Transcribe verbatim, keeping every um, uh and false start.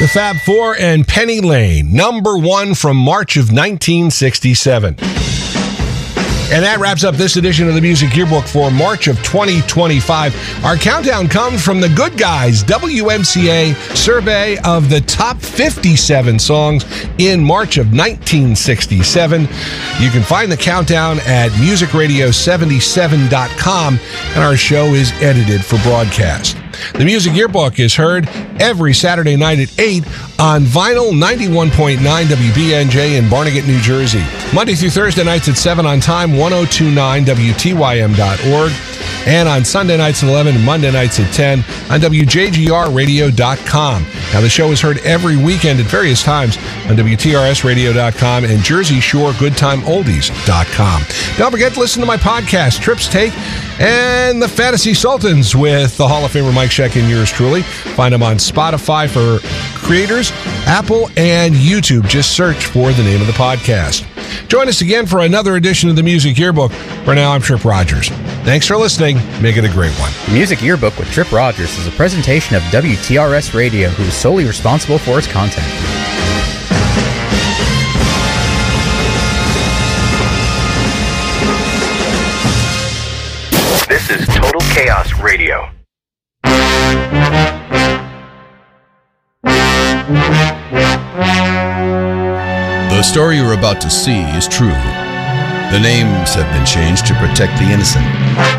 The Fab Four and Penny Lane, number one from March of nineteen sixty-seven. And that wraps up this edition of the Music Yearbook for March of twenty twenty-five. Our countdown comes from the Good Guys W M C A survey of the top fifty-seven songs in March of nineteen sixty-seven. You can find the countdown at music radio seventy-seven dot com, and our show is edited for broadcast. The Music Yearbook is heard every Saturday night at eight on Vinyl ninety-one point nine W B N J in Barnegat, New Jersey. Monday through Thursday nights at seven on Time one oh two point nine W T Y M dot org. And on Sunday nights at eleven and Monday nights at ten on W J G R radio dot com. Now, the show is heard every weekend at various times on W T R S radio dot com and Jersey Shore Good Time Oldies dot com. Don't forget to listen to my podcast, Trips Take, and the Fantasy Sultans with the Hall of Famer Mike Scheck and yours truly. Find them on Spotify for creators, Apple, and YouTube. Just search for the name of the podcast. Join us again for another edition of the Music Yearbook. For now, I'm Trip Rogers. Thanks for listening. Make it a great one. The Music Yearbook with Trip Rogers is a presentation of W T R S Radio, who is solely responsible for its content. This is Total Chaos Radio. The story you're about to see is true. The names have been changed to protect the innocent.